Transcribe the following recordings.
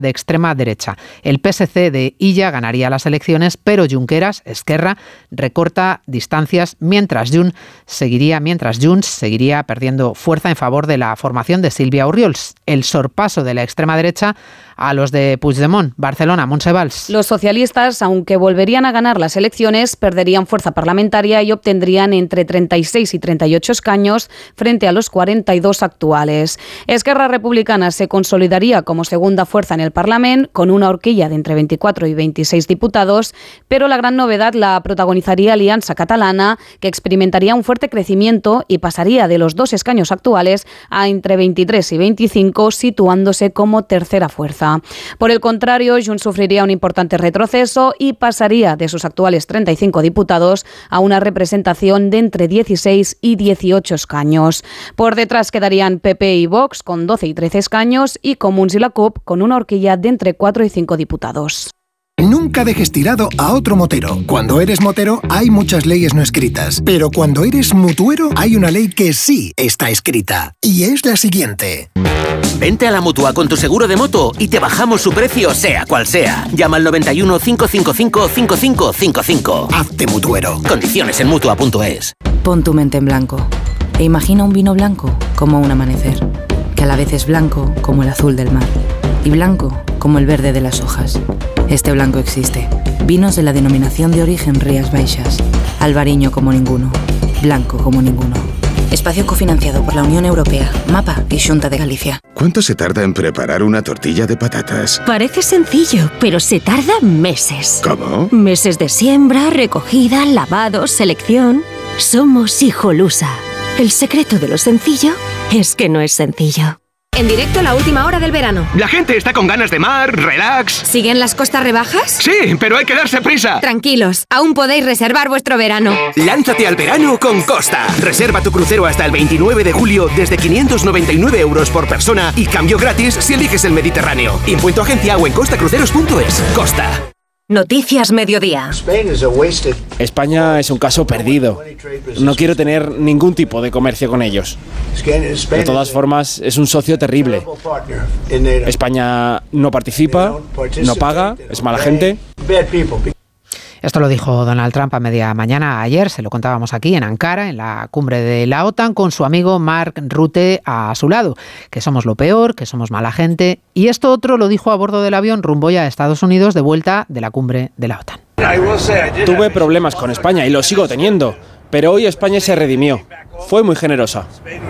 de extrema derecha. El PSC de Illa ganaría las elecciones, pero Junqueras, Esquerra, recorta distancias mientras Junts seguiría perdiendo fuerza en favor de la formación de Sílvia Orriols. El sorpaso de la extrema derecha a los de Puigdemont. Barcelona, Montse Valls. Los socialistas, aunque volverían a ganar las elecciones, perderían fuerza parlamentaria y obtendrían entre 36 y 38 escaños frente a los 42 actuales. Esquerra Republicana se consolidaría como segunda fuerza en el Parlamento con una horquilla de entre 24 y 26 diputados, pero la gran novedad la protagonizaría Alianza Catalana, que experimentaría un fuerte crecimiento y pasaría de los 2 escaños actuales a entre 23 y 25, situándose como tercera fuerza. Por el contrario, Junts sufriría un importante retroceso y pasaría de sus actuales 35 diputados a una representación de entre 16 y 18 escaños. Por detrás quedarían PP y Vox con 12 y 13 escaños y Comuns y la CUP con una horquilla de entre 4 y 5 diputados. Nunca dejes tirado a otro motero. Cuando eres motero hay muchas leyes no escritas, pero cuando eres mutuero hay una ley que sí está escrita, y es la siguiente. Vente a la Mutua con tu seguro de moto y te bajamos su precio sea cual sea. Llama al 91 555 5555. Hazte mutuero. Condiciones en Mutua.es. Pon tu mente en blanco e imagina un vino blanco como un amanecer, que a la vez es blanco como el azul del mar y blanco como el verde de las hojas. Este blanco existe. Vinos de la denominación de origen Rías Baixas. Albariño como ninguno. Blanco como ninguno. Espacio cofinanciado por la Unión Europea, MAPA y Xunta de Galicia. ¿Cuánto se tarda en preparar una tortilla de patatas? Parece sencillo, pero se tarda meses. ¿Cómo? Meses de siembra, recogida, lavado, selección. Somos Hijolusa. El secreto de lo sencillo es que no es sencillo. En directo la última hora del verano. La gente está con ganas de mar, relax. ¿Siguen las costas rebajas? Sí, pero hay que darse prisa. Tranquilos, aún podéis reservar vuestro verano. Lánzate al verano con Costa. Reserva tu crucero hasta el 29 de julio desde 599 € por persona y cambio gratis si eliges el Mediterráneo. Impuesto agencia o en costacruceros.es. Costa. Noticias Mediodía. España es un caso perdido. No quiero tener ningún tipo de comercio con ellos. De todas formas, es un socio terrible. España no participa, no paga, es mala gente. Esto lo dijo Donald Trump a media mañana ayer, se lo contábamos aquí en Ankara, en la cumbre de la OTAN, con su amigo Mark Rutte a su lado, que somos lo peor, que somos mala gente. Y esto otro lo dijo a bordo del avión rumbo ya a Estados Unidos de vuelta de la cumbre de la OTAN. Tuve problemas con España y lo sigo teniendo, pero hoy España se redimió. Fue muy generosa.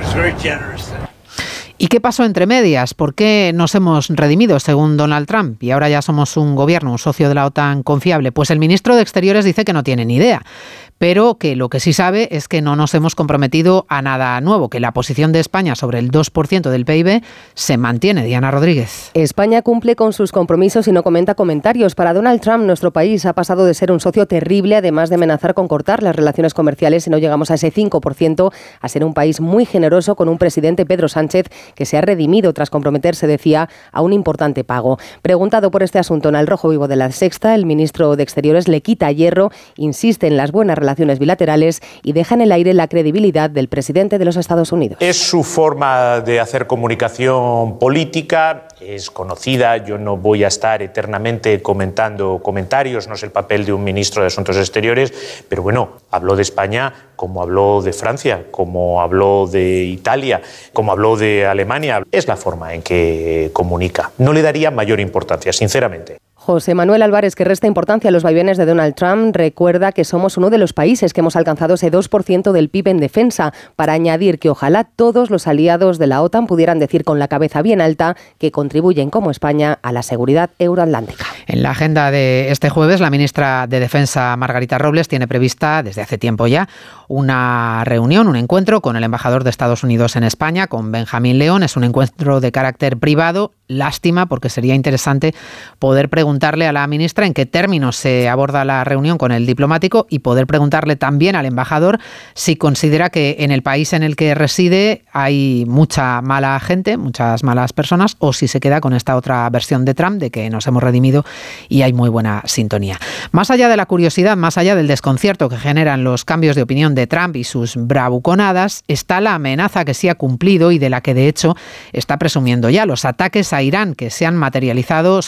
¿Y qué pasó entre medias? ¿Por qué nos hemos redimido, según Donald Trump? Y ahora ya somos un gobierno, un socio de la OTAN confiable. Pues el ministro de Exteriores dice que no tiene ni idea, pero que lo que sí sabe es que no nos hemos comprometido a nada nuevo, que la posición de España sobre el 2% del PIB se mantiene. Diana Rodríguez. España cumple con sus compromisos y no comenta comentarios. Para Donald Trump, nuestro país ha pasado de ser un socio terrible, además de amenazar con cortar las relaciones comerciales si no llegamos a ese 5%, a ser un país muy generoso con un presidente, Pedro Sánchez, que se ha redimido tras comprometerse, decía, a un importante pago. Preguntado por este asunto en El Rojo Vivo de La Sexta, el ministro de Exteriores le quita hierro, insiste en las buenas relaciones bilaterales y deja en el aire la credibilidad del presidente de los Estados Unidos. Es su forma de hacer comunicación política, es conocida, yo no voy a estar eternamente comentando comentarios, no es el papel de un ministro de Asuntos Exteriores, pero bueno, habló de España como habló de Francia, como habló de Italia, como habló de Alemania. Es la forma en que comunica. No le daría mayor importancia, sinceramente. José Manuel Álvarez, que resta importancia a los vaivenes de Donald Trump, recuerda que somos uno de los países que hemos alcanzado ese 2% del PIB en defensa, para añadir que ojalá todos los aliados de la OTAN pudieran decir con la cabeza bien alta que contribuyen como España a la seguridad euroatlántica. En la agenda de este jueves, la ministra de Defensa, Margarita Robles, tiene prevista desde hace tiempo ya una reunión, un encuentro con el embajador de Estados Unidos en España, con Benjamín León. Es un encuentro de carácter privado. Lástima, porque sería interesante poder preguntarle a la ministra en qué términos se aborda la reunión con el diplomático y poder preguntarle también al embajador si considera que en el país en el que reside hay mucha mala gente, muchas malas personas, o si se queda con esta otra versión de Trump de que nos hemos redimido y hay muy buena sintonía. Más allá de la curiosidad, más allá del desconcierto que generan los cambios de opinión de Trump y sus bravuconadas, está la amenaza que sí ha cumplido y de la que de hecho está presumiendo ya. Los ataques a Irán que se han materializado